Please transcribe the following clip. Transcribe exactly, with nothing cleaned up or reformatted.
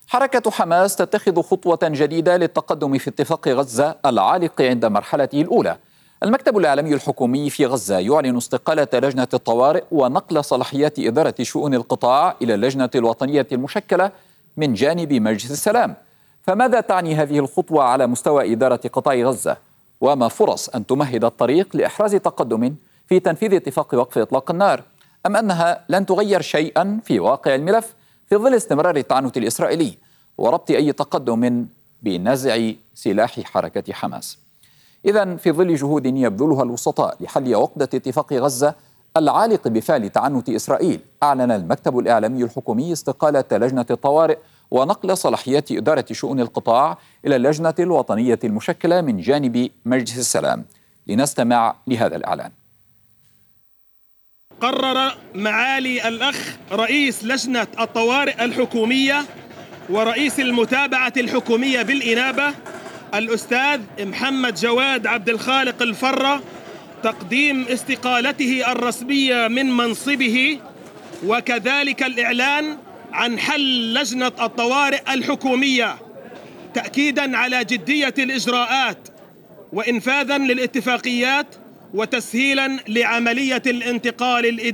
حركة حماس تتخذ خطوة جديدة للتقدم في اتفاق غزة العالق عند مرحلته الأولى. المكتب الإعلامي الحكومي في غزة يعلن استقالة لجنة الطوارئ ونقل صلاحيات إدارة شؤون القطاع إلى اللجنة الوطنية المشكلة من جانب مجلس السلام. فماذا تعني هذه الخطوة على مستوى إدارة قطاع غزة؟ وما فرص أن تمهد الطريق لإحراز تقدم في تنفيذ اتفاق وقف إطلاق النار؟ أم أنها لن تغير شيئا في واقع الملف في ظل استمرار التعنت الإسرائيلي وربط أي تقدم بنزع سلاح حركة حماس؟ إذن في ظل جهود يبذلها الوسطاء لحل عقدة اتفاق غزة العالق بفعل تعنت إسرائيل، أعلن المكتب الإعلامي الحكومي استقالة لجنة الطوارئ ونقل صلاحيات إدارة شؤون القطاع إلى اللجنة الوطنية المشكلة من جانب مجلس السلام. لنستمع لهذا الإعلان. قرر معالي الأخ رئيس لجنة الطوارئ الحكومية ورئيس المتابعة الحكومية بالإنابة الأستاذ محمد جواد عبد الخالق الفرة تقديم استقالته الرسمية من منصبه، وكذلك الإعلان عن حل لجنة الطوارئ الحكومية تأكيداً على جدية الإجراءات وإنفاذاً للاتفاقيات وتسهيلاً لعملية الانتقال الإداري.